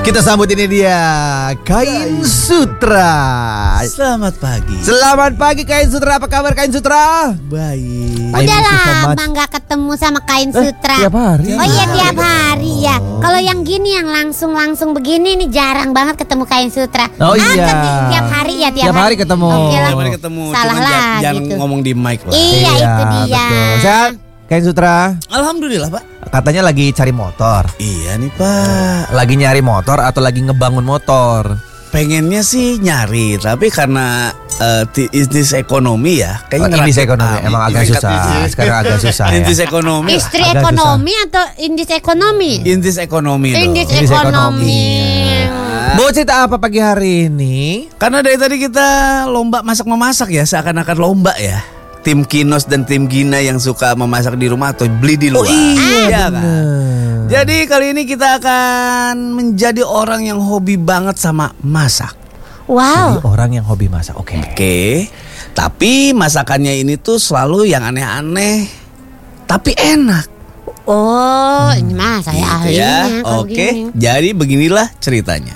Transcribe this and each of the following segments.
Kita sambut ini dia Kain Sutra. Selamat pagi. Selamat pagi Kain Sutra. Apa kabar Kain Sutra? Baik. Udah lama gak ketemu sama Kain Sutra. Tiap hari. Oh iya tiap hari ya. Kalau yang gini yang langsung begini nih jarang banget ketemu Kain Sutra. Oh iya. Tiap hari ya Tiap hari ketemu. Oke lah. Tiap hari ketemu. Salah Cuma lah jangan gitu. ngomong di mic lah. Iya itu dia. Betul. Sehat Kain Sutra? Alhamdulillah Pak. Katanya lagi cari motor. Iya nih Pak. Lagi nyari motor atau lagi ngebangun motor? Pengennya sih nyari, tapi karena bisnis ekonomi ya, kayaknya Indis ekonomi emang agak susah. Sekarang agak susah ya. Indis ekonomi. Istri Agak ekonomi atau indis ekonomi? Indis ekonomi dong. Indis Indis ekonomi. Mau cerita apa pagi hari ini? Karena dari tadi kita lomba masak-memasak ya, seakan-akan lomba ya. Tim Kinos dan tim Gina yang suka memasak di rumah atau beli di luar. Iya kan? Jadi kali ini kita akan menjadi orang yang hobi banget sama masak. Wow. Jadi orang yang hobi masak. Oke. Oke. Tapi masakannya ini tuh selalu yang aneh-aneh, tapi enak. Oh, ini mah saya Gitu ahlinya ya. kalau Oke. gini. Jadi beginilah ceritanya.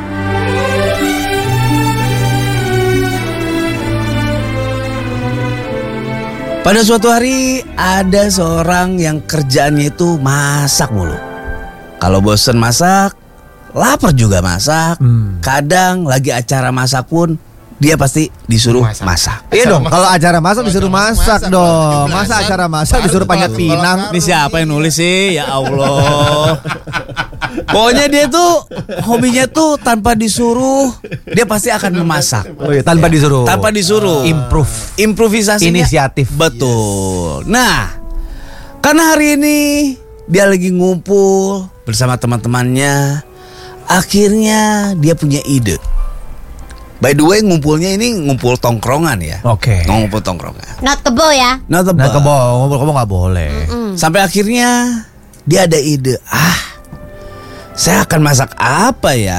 Pada suatu hari ada seorang yang kerjaannya itu masak mulu. Kalau bosen masak, lapar juga masak. Kadang lagi acara masak pun dia pasti disuruh masak. Iya dong, kalau acara masak disuruh masak dong. Masa acara masak disuruh panjat pinang? Ini siapa yang nulis sih? Ya Allah. Pokoknya dia tuh hobinya tuh tanpa disuruh dia pasti akan memasak. Oh iya, tanpa disuruh. Tanpa disuruh. Improvisasinya. Inisiatif. Betul. Nah, karena hari ini dia lagi ngumpul bersama teman-temannya. Akhirnya dia punya ide. By the way, ngumpulnya ini ngumpul tongkrongan ya. Oke. Ngumpul tongkrongan. Not kebo ya. Not the Nah, bar. ngomong nggak boleh. Sampai akhirnya dia ada ide. Saya akan masak apa ya?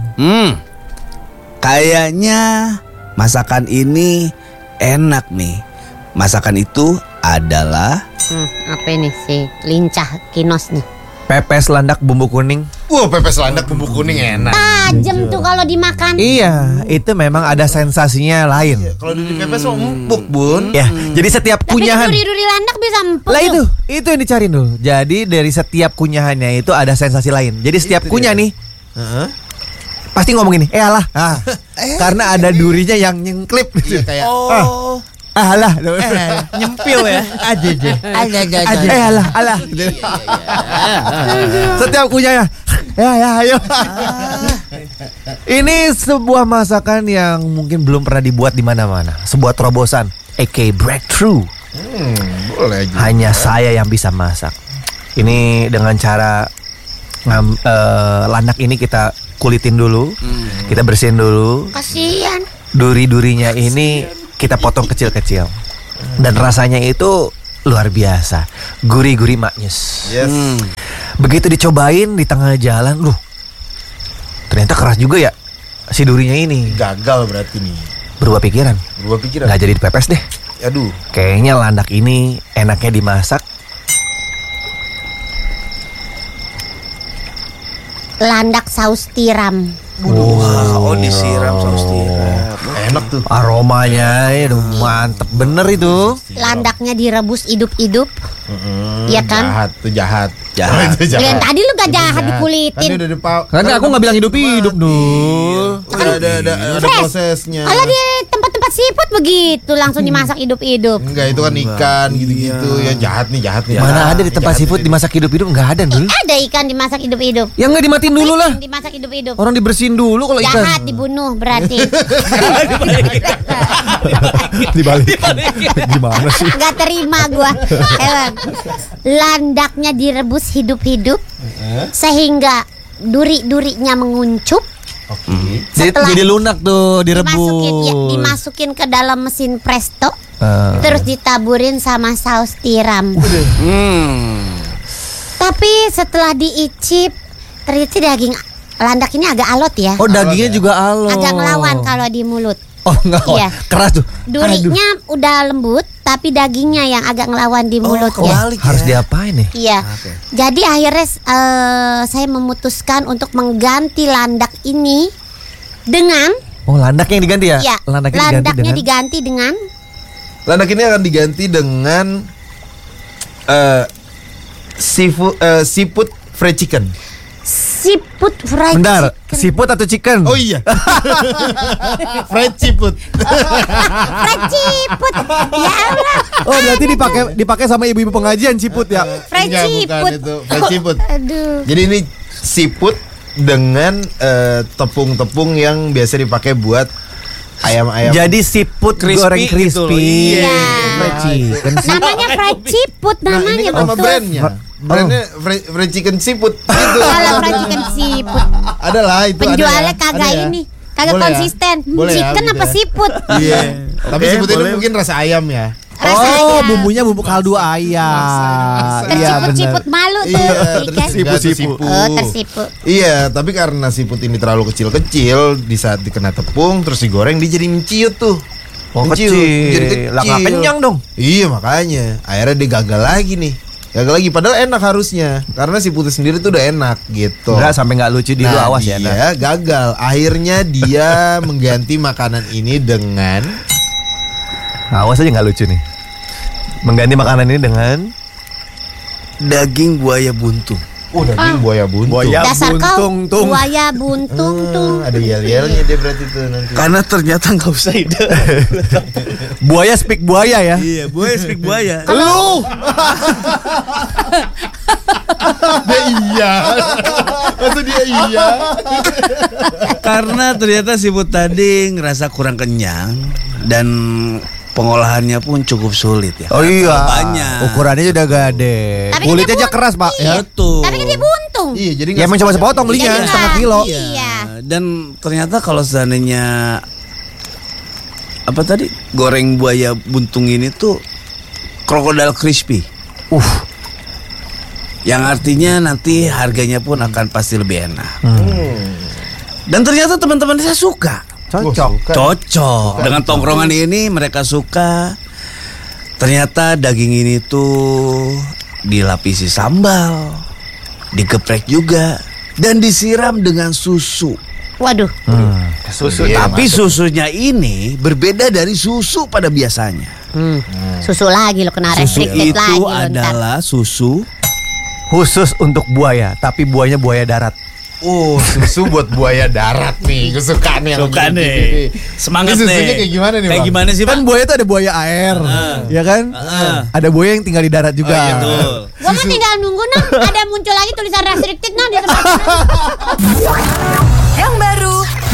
Kayaknya masakan ini enak nih. Masakan itu adalah Apa ini si lincah Kinos nih? Pepes landak bumbu kuning. Wah, pepes landak bumbu kuning enak. Tajem tuh kalau dimakan. Iya, itu memang ada sensasinya lain. Kalau di pepes mah empuk, Bun. Ya, jadi setiap Tapi kunyahan. duri-duri landak bisa empuk. Lah tuh. itu yang dicari dulu. Jadi dari setiap kunyahannya itu ada sensasi lain. Jadi setiap kunyah nih pasti ngomong gini, alah. Karena ada durinya yang nyengklip gitu. Kayak Alah, nyempil ya. aja. Ada. Alah. Setiap kunyahnya. Ya, ayo. Ini sebuah masakan yang mungkin belum pernah dibuat di mana-mana. Sebuah terobosan, aka breakthrough. boleh juga. Hanya saya yang bisa masak. Ini dengan cara landak ini kita kulitin dulu, kita bersihin dulu. Kasihan. Duri-durinya ini kita potong kecil-kecil. Dan rasanya itu luar biasa. Gurih-gurih maknyus. Yes. Begitu dicobain di tengah jalan, ternyata keras juga ya si durinya ini. Gagal berarti nih. Berubah pikiran. Berubah pikiran. Nggak jadi dipepes deh. Aduh. Kayaknya landak ini enaknya dimasak. Landak saus tiram. Oh, disiram saus tiram. Enak tuh. Aromanya itu mantep bener itu. Landaknya direbus hidup-hidup. Iya kan? Jahat tuh jahat. Jahat. Itu jahat. Yang tadi lu gak jahat Tadi dikulitin. udah Karena aku nggak bilang hidup-hidup dulu. ada Fresh. prosesnya. Kalau di tempat-tempat seafood begitu langsung dimasak hidup-hidup. Enggak, itu kan ikan gitu-gitu. Ya jahat nih. Mana ada di tempat seafood dimasak hidup-hidup, nggak ada dulu. Ada ikan dimasak hidup-hidup. Yang nggak dimatiin dulu lah. Dimasak hidup-hidup. Orang dibersihin dulu kalau ikan. Jahat dibunuh berarti. Dibalik. Gimana sih? Gak terima gua. Emang. Landaknya direbus hidup-hidup sehingga duri-durinya menguncup. Setelah Jadi lunak tuh direbus. dimasukin ke dalam mesin presto. Terus ditaburin sama saus tiram. Tapi setelah diicip ternyata daging landak ini agak alot ya. Oh, dagingnya juga alot. Agak ngelawan kalau di mulut. Oh, enggak. Iya. Keras tuh. Durinya udah lembut, tapi dagingnya yang agak ngelawan di mulut ya. Harus diapain nih? Iya. Jadi akhirnya saya memutuskan untuk mengganti landak ini dengan Landaknya yang diganti ya? ya, landaknya diganti dengan Landak ini akan diganti dengan seafood fried chicken. seafood fried Bentar, chicken. seafood atau chicken? Oh iya. Fried seafood. Fried seafood. Ya Allah. Oh berarti dipakai sama ibu-ibu pengajian seafood ya? Fried Enggak, seafood. bukan itu. Fried seafood. Aduh. Jadi ini seafood dengan tepung-tepung yang biasa dipakai buat ayam-ayam. Jadi seafood Crispy goreng gitu crispy. loh. Iya. Fried chicken. Namanya fried seafood Nah, namanya ini kan nama betul. brandnya. Brandnya fried chicken seafood gitu. Kalau fried chicken seafood. Adalah itu Penjualnya ada ya. kagak Ada ya. ini. Kagak Boleh ya? konsisten. Boleh ya, Chicken gitu apa ya? seafood? Iya. Tapi Oke, sebetulnya boleh. mungkin rasa ayam ya. Rasa ayam. bumbunya bumbu kaldu ayam. Iya benar. Tersiput malu tuh. Iya, ikan. tersipu-sipu. Oh, tersipu. Iya, tapi karena siput ini terlalu kecil-kecil, di saat dikena tepung terus digoreng dia jadi menciut tuh. Oh Menciut, kecil. jadi kecil. Lah nggak kenyang dong. Iya makanya, akhirnya dia gagal lagi nih. Gagal lagi, padahal enak harusnya. Karena siput sendiri tuh udah enak gitu. Enggak sampai nggak lucu di lu awas ya. Nah. dia gagal. Akhirnya dia mengganti makanan ini dengan Awas aja nggak lucu nih. Mengganti makanan ini dengan Daging buaya buntung. daging buaya buntung. Buaya Dasar kau buntung tung. buaya buntung tuh. Ada yel-yelnya dia berarti tuh nanti. Karena ternyata nggak usah ide. Buaya speak buaya ya. Iya, buaya speak buaya. Lu Dia iya. Maksud dia iya. Karena ternyata siput tadi ngerasa kurang kenyang dan pengolahannya pun cukup sulit ya. Oh iya. Banyak. Ukurannya udah gede. Tapi Kulitnya dia aja keras, Pak. Iya. Ya. Betul. Tapi kan dia buntung. Iya, jadi Ya mencoba sepotong belinya Iya. setengah kilo. Iya. Dan ternyata kalau seandainya apa tadi goreng buaya buntung ini tuh krokodil crispy. Yang artinya nanti harganya pun akan pasti lebih enak. Dan ternyata teman-teman saya suka. Cocok. Cocok dengan tongkrongan ini, mereka suka. Ternyata daging ini tuh dilapisi sambal, digeprek juga, dan disiram dengan susu. Waduh. Susu. Iya, Tapi susunya ini berbeda dari susu pada biasanya. Susu lagi lo kena Susu restricted lagi itu lo ntar. adalah susu Khusus untuk buaya, tapi buayanya buaya darat. Oh, susu buat buaya darat nih. Gue suka nih yang Suka gini. nih. Semangat Ini susunya nih. kayak gimana nih, Kayak Bang? gimana sih, Kan Bang? buaya itu ada buaya air, ya kan? Ada buaya yang tinggal di darat juga. Oh, iya, betul. Gua mah tinggal nunggu nah ada muncul lagi tulisan restricted nah di tempat.